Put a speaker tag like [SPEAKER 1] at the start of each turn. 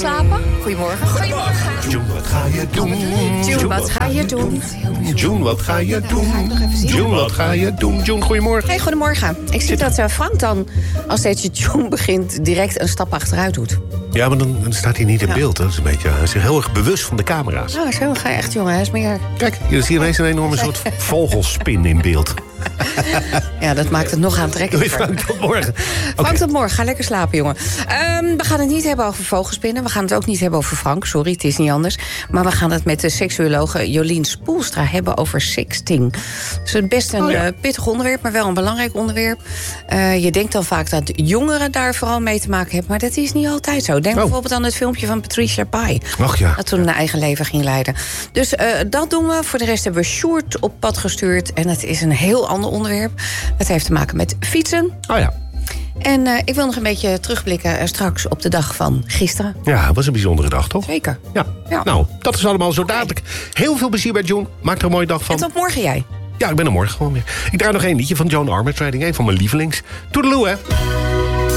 [SPEAKER 1] slapen? Goedemorgen. Goedemorgen.
[SPEAKER 2] June, wat ga je doen?
[SPEAKER 1] June, wat ga je doen?
[SPEAKER 2] June, wat ga je doen? June, wat ga je doen? June, goedemorgen.
[SPEAKER 1] Hey, goedemorgen. Ik zie dat Frank dan, als steeds je June begint, direct een stap achteruit doet.
[SPEAKER 2] Ja, maar dan staat hij niet in beeld. Dat is een beetje, hij is zich heel erg bewust van de camera's.
[SPEAKER 1] Oh, zo ga je echt, jongen. Hij is meer...
[SPEAKER 2] Kijk, hier zie je ineens een enorme soort vogelspin in beeld.
[SPEAKER 1] Ja, dat maakt het nog
[SPEAKER 2] Doei
[SPEAKER 1] aantrekkelijker.
[SPEAKER 2] Frank, tot morgen.
[SPEAKER 1] Frank, tot morgen. Ga lekker slapen, jongen. We gaan het niet hebben over vogelspinnen. We gaan het ook niet hebben over Frank. Sorry, het is niet anders. Maar we gaan het met de seksuologe Jolien Spoelstra hebben over sexting. Het is best een pittig onderwerp, maar wel een belangrijk onderwerp. Je denkt dan vaak dat jongeren daar vooral mee te maken hebben. Maar dat is niet altijd zo. Denk bijvoorbeeld aan het filmpje van Patricia Pai.
[SPEAKER 2] Ach ja.
[SPEAKER 1] Dat toen een eigen leven ging leiden. Dus dat doen we. Voor de rest hebben we Sjoerd op pad gestuurd. En het is een heel ander onderwerp. Het heeft te maken met fietsen.
[SPEAKER 2] Oh ja.
[SPEAKER 1] En ik wil nog een beetje terugblikken straks op de dag van gisteren.
[SPEAKER 2] Ja, het was een bijzondere dag, toch?
[SPEAKER 1] Zeker.
[SPEAKER 2] Ja.
[SPEAKER 1] Ja.
[SPEAKER 2] Nou, dat is allemaal zo dadelijk. Heel veel plezier bij June. Maak er een mooie dag van.
[SPEAKER 1] En tot morgen jij.
[SPEAKER 2] Ja, ik ben er morgen gewoon weer. Ik draai nog één liedje van Joan Armatrading. Een van mijn lievelings. Toedeloe, hè.